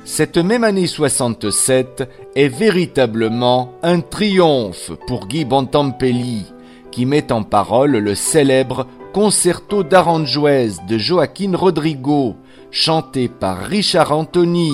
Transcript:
Cette même année 67 est véritablement un triomphe pour Guy Bontempi, qui met en parole le célèbre Concerto d'Aranjuez de Joaquín Rodrigo, chanté par Richard Anthony.